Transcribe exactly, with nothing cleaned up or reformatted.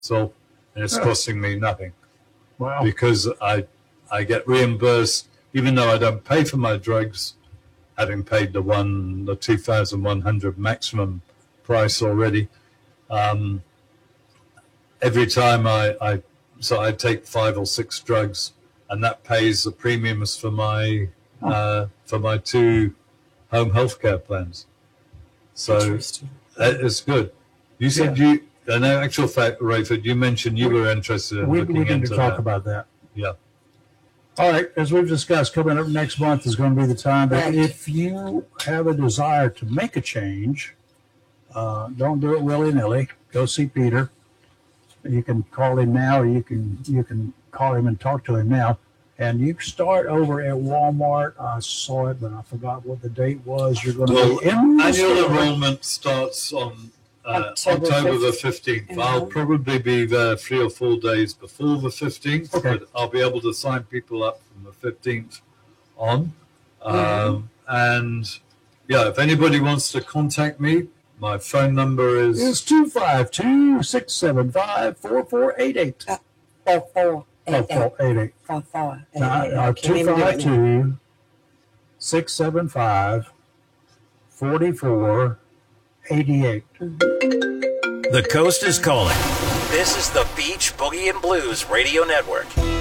So, and it's Oh. costing me nothing. Wow. Because I I get reimbursed, even though I don't pay for my drugs, having paid the one the two thousand one hundred maximum price already. Um, every time I, I so I take five or six drugs, and that pays the premiums for my uh, for my two home healthcare plans. So that is good. You said Yeah. you, in actual fact, Rayford, you mentioned you were interested in We, looking we need into to talk that. about that. Yeah. All right, as we've discussed, coming up next month is going to be the time. But Right. if you have a desire to make a change, uh, don't do it willy-nilly. Go see Peter. You can call him now, or you can you can call him and talk to him now. And you start over at Walmart. I saw it, but I forgot what the date was. You're going to Well, be in the annual store. enrollment starts on uh, October October the fifth. fifteenth. I'll probably be there three or four days before the fifteenth, Okay. but I'll be able to sign people up from the fifteenth on. Um, Mhm. And yeah, if anybody wants to contact me, my phone number is It's two five two, six seven five, four four eight eight. Four, four, Oh, eight, eight. four eight eight. Four, four, eight, Uh, eight. uh, I can't even do it now. two five two, six seven five, four four eight eight. The Coast is calling. This is the Beach Boogie and Blues Radio Network.